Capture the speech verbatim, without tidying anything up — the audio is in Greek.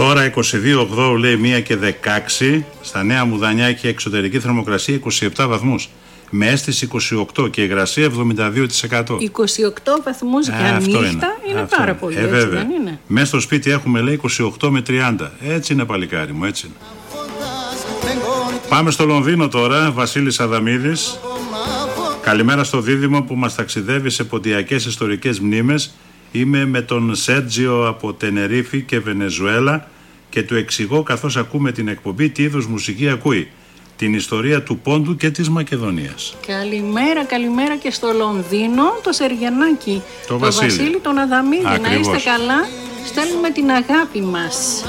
Τώρα είκοσι δύο οκτώ λέει μία και δεκαέξι. Στα Νέα Μουδανιά έχει εξωτερική θερμοκρασία είκοσι επτά βαθμούς. Με αίσθηση είκοσι οκτώ και υγρασία εβδομήντα δύο τοις εκατό. είκοσι οκτώ βαθμούς για νύχτα είναι, είναι πάρα είναι. πολύ, ε, έτσι βέβαια. δεν είναι? Μέσα στο σπίτι έχουμε λέει είκοσι οκτώ με τριάντα. Έτσι είναι παλικάρι μου, έτσι είναι. Πάμε στο Λονδίνο τώρα, Βασίλης Αδαμίδης. Καλημέρα στο Δίδυμο που μας ταξιδεύει σε ποντιακές ιστορικές μνήμες. Είμαι με τον Σέρτζιο από Τενερίφη και Βενεζουέλα και του εξηγώ καθώς ακούμε την εκπομπή τι είδους μουσική ακούει. Την ιστορία του πόντου και της Μακεδονίας. Καλημέρα, καλημέρα και στο Λονδίνο, το Σεργιανάκι, το, το Βασίλη. Βασίλη τον Αδαμίδη. Ακριβώς. Να είστε καλά, στέλνουμε την αγάπη μας.